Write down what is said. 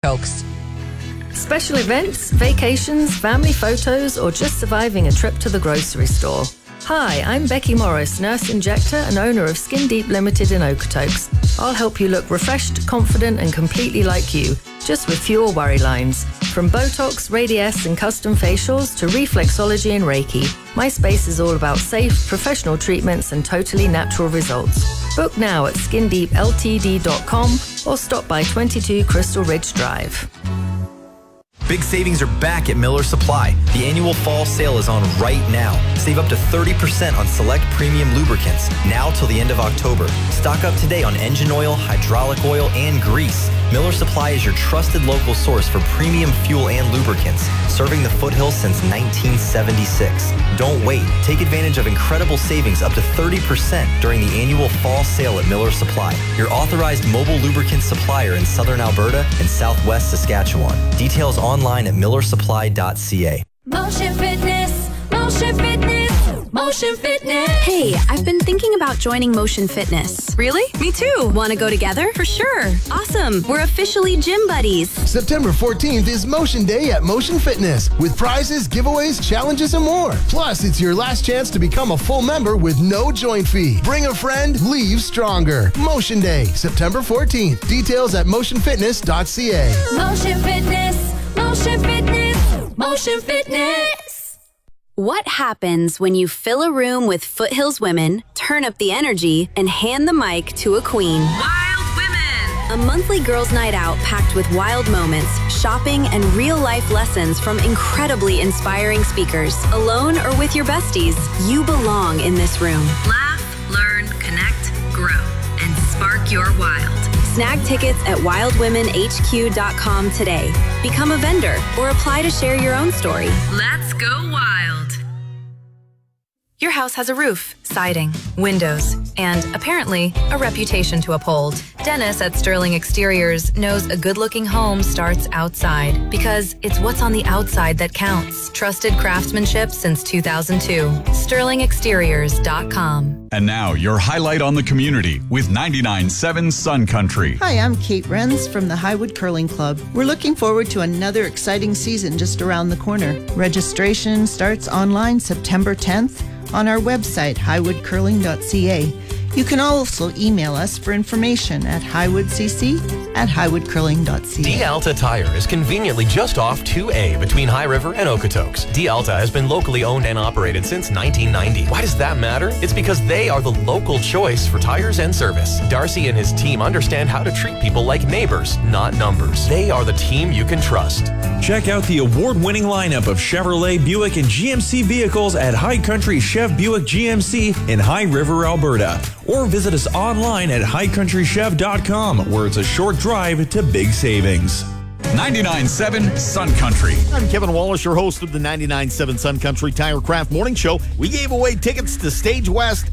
Okotoks. Special events, vacations, family photos, or just surviving a trip to the grocery store. Hi, I'm Becky Morris, nurse injector and owner of Skin Deep Limited in Okotoks. I'll help you look refreshed, confident, and completely like you, just with fewer worry lines. From Botox, Radiesse, and custom facials to reflexology and Reiki, my space is all about safe, professional treatments and totally natural results. Book now at skindeepltd.com or stop by 22 Crystal Ridge Drive. Big savings are back at Miller Supply. The annual fall sale is on right now. Save up to 30% on select premium lubricants, now till the end of October. Stock up today on engine oil, hydraulic oil, and grease. Miller Supply is your trusted local source for premium fuel and lubricants, serving the foothills since 1976. Don't wait. Take advantage of incredible savings up to 30% during the annual fall sale at Miller Supply, your authorized mobile lubricant supplier in southern Alberta and southwest Saskatchewan. Details online at millersupply.ca. Motion Fitness, Motion Fitness, Motion Fitness. Hey, I've been thinking about joining Motion Fitness. Really? Me too. Want to go together? For sure. Awesome. We're officially gym buddies. September 14th is Motion Day at Motion Fitness with prizes, giveaways, challenges, and more. Plus, it's your last chance to become a full member with no joint fee. Bring a friend, leave stronger. Motion Day, September 14th. Details at motionfitness.ca. Motion Fitness, Motion Fitness, Motion Fitness. What happens when you fill a room with Foothills women, turn up the energy, and hand the mic to a queen? Wild Women! A monthly girls' night out packed with wild moments, shopping, and real-life lessons from incredibly inspiring speakers. Alone or with your besties, you belong in this room. Laugh, learn, connect, grow, and spark your wild. Snag tickets at wildwomenhq.com today. Become a vendor or apply to share your own story. Let's go wild. Your house has a roof, siding, windows, and apparently a reputation to uphold. Dennis at Sterling Exteriors knows a good-looking home starts outside because it's what's on the outside that counts. Trusted craftsmanship since 2002. SterlingExteriors.com. And now, your highlight on the community with 99.7 Sun Country. Hi, I'm Kate Renz from the Highwood Curling Club. We're looking forward to another exciting season just around the corner. Registration starts online September 10th on our website, highwoodcurling.ca. You can also email us for information at highwoodcc@highwoodcurling.ca. D'Alta Tire is conveniently just off 2A between High River and Okotoks. D'Alta has been locally owned and operated since 1990. Why does that matter? It's because they are the local choice for tires and service. Darcy and his team understand how to treat people like neighbors, not numbers. They are the team you can trust. Check out the award-winning lineup of Chevrolet, Buick, and GMC vehicles at High Country Chev Buick GMC in High River, Alberta. Or visit us online at highcountrychev.com, where it's a short drive to big savings. 99.7 Sun Country. I'm Kevin Wallace, your host of the 99.7 Sun Country Tire Craft Morning Show. We gave away tickets to Stage West